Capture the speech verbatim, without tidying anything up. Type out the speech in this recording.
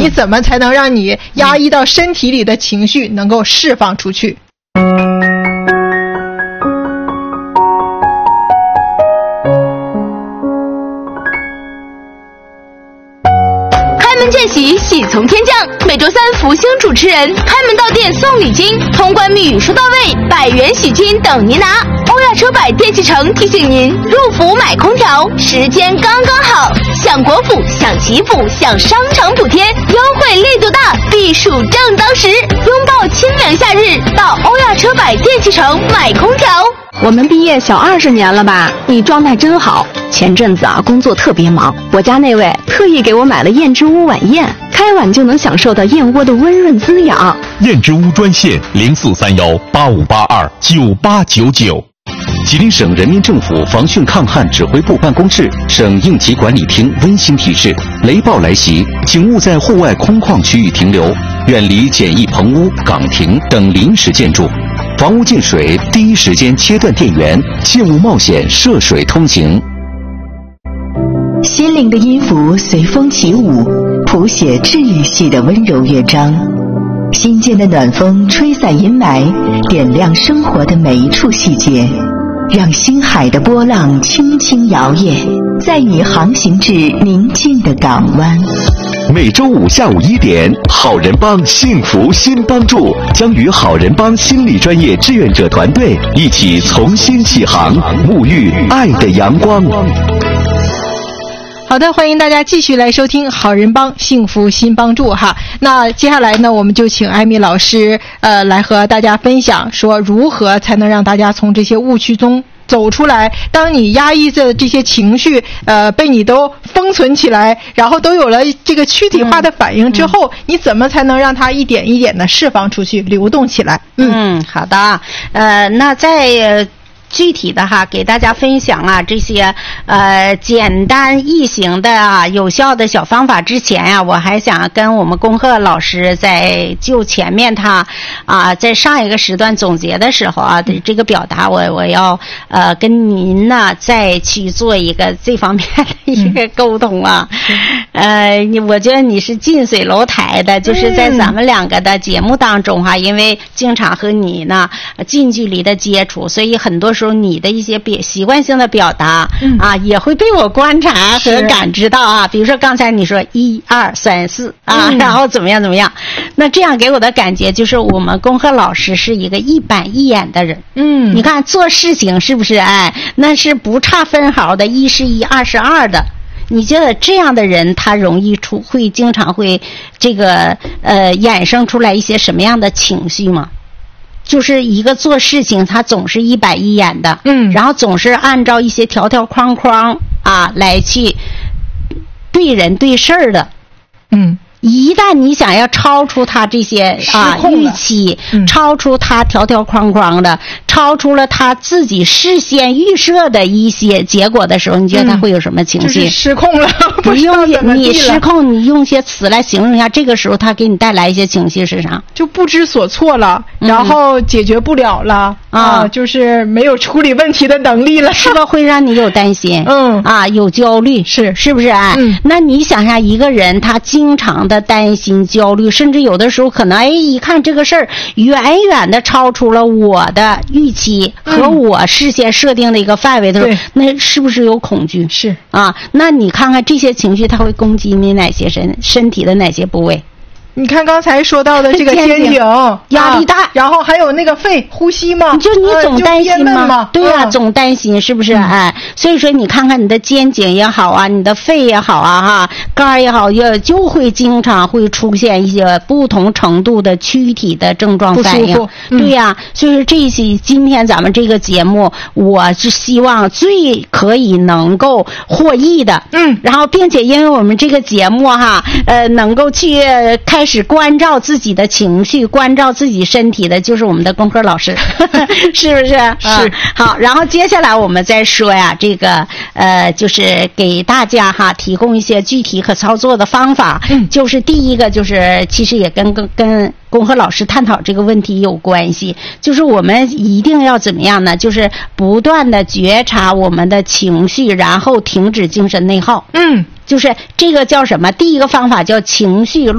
你怎么才能让你压抑到身体里的情绪能够释放出去？ 见喜喜从天降，每周三福星主持人开门到店送礼金，通关密语说到位，百元喜金等您拿。欧亚车百电器城提醒您，入伏买空调时间刚刚好，享国府享祈福享商场补贴，优惠力度大，避暑正当时，拥抱清凉夏日，到欧亚车百电器城买空调。 我们毕业小二十年了吧？你状态真好。前阵子啊，工作特别忙，我家那位特意给我买了燕之屋晚宴，开碗就能享受到燕窝的温润滋养。 燕之屋专线零四三幺八五八二九八九九。吉林省人民政府防汛抗旱指挥部办公室、省应急管理厅温馨提示：雷暴来袭，请勿在户外空旷区域停留，远离简易棚屋、岗亭等临时建筑。房屋进水，第一时间切断电源，切勿冒险涉水通行。 心灵的音符随风起舞，谱写治愈系的温柔乐章。心间的暖风吹散阴霾，点亮生活的每一处细节，让星海的波浪轻轻摇曳，载你航行至宁静的港湾。 每周五下午一点，好人帮幸福新帮助将与好人帮心理专业志愿者团队一起重新起航，沐浴爱的阳光。 好的，欢迎大家继续来收听好人帮幸福新帮助哈。那接下来呢，我们就请艾米老师呃来和大家分享说如何才能让大家从这些误区中走出来。当你压抑着这些情绪呃被你都封存起来，然后都有了这个躯体化的反应之后、嗯、你怎么才能让它一点一点的释放出去，流动起来？ 嗯, 嗯好的。呃那在具体的哈，给大家分享啊这些呃简单易行的啊有效的小方法之前呀、啊，我还想跟我们恭贺老师在就前面他啊在上一个时段总结的时候啊的这个表达，我我要呃跟您呢再去做一个这方面的一个沟通啊。呃，你我觉得你是近水楼台的，就是在咱们两个的节目当中哈、啊，因为经常和你呢近距离的接触，所以很多时候你的一些表习惯性的表达、嗯、啊也会被我观察和感知到啊。比如说刚才你说一二三四啊、嗯、然后怎么样怎么样，那这样给我的感觉就是我们恭贺老师是一个一板一眼的人。嗯，你看做事情是不是哎那是不差分毫的，一是一二是二的。你觉得这样的人他容易出会经常会这个呃衍生出来一些什么样的情绪吗？就是一个做事情他总是一板一眼的，嗯，然后总是按照一些条条框框啊来去对人对事儿的，嗯，一旦你想要超出他这些啊预期、嗯，超出他条条框框的，超出了他自己事先预设的一些结果的时候，你觉得他会有什么情绪？嗯、就是失控了， 不用你失控，你用些词来形容一下，这个时候他给你带来一些情绪是啥？ 就不知所措了，然后解决不了了、嗯、啊，就是没有处理问题的能力了， 是不是会让你有担心？嗯，啊，有焦虑，是是不是？哎，嗯，那你想想，一个人他经常的担心、焦虑，甚至有的时候可能哎，一看这个事儿远远的超出了我的预期和我事先设定的一个范围的时候、嗯、那是不是有恐惧？是啊，那你看看这些情绪，它会攻击你哪些身身体的哪些部位？ 你看刚才说到的这个肩颈压力大、啊， 然后还有那个肺呼吸嘛， 就你总担心吗？ 嘛对呀、啊嗯，总担心是不是？哎、嗯，所以说你看看你的肩颈也好啊，你的肺也好啊，哈，肝也好，也就会经常会出现一些不同程度的躯体的症状反应。嗯、对呀、啊，所以说这些今天咱们这个节目，我是希望最可以能够获益的，嗯，然后并且因为我们这个节目哈，呃，能够去开始。是关照自己的情绪，关照自己身体的，就是我们的功课老师，是不是？是、嗯。好，然后接下来我们再说呀，这个呃，就是给大家哈提供一些具体可操作的方法。嗯，就是第一个就是其实也跟跟跟功课老师探讨这个问题有关系，就是我们一定要怎么样呢？就是不断的觉察我们的情绪，然后停止精神内耗。嗯，就是这个叫什么？第一个方法叫情绪